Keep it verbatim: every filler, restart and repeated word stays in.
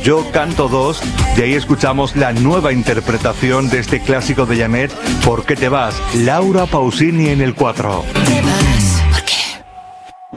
Yo canto dos, de ahí escuchamos la nueva interpretación de este clásico de Janet, ¿Por qué te vas? Laura Pausini en el cuatro. Te vas.